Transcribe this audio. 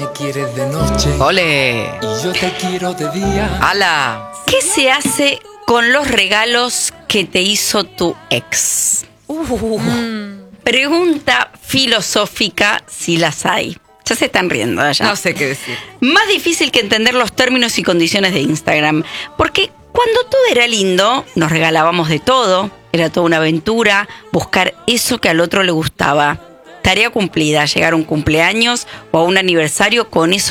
me quieres de noche. ¡Ole! Y yo te quiero de día. ¡Hala! ¿Qué se hace con los regalos que te hizo tu ex? Pregunta filosófica si las hay. Ya se están riendo allá. No sé qué decir. Más difícil que entender los términos y condiciones de Instagram. Porque cuando todo era lindo, nos regalábamos de todo. Era toda una aventura buscar eso que al otro le gustaba. Tarea cumplida, llegar a un cumpleaños o a un aniversario con eso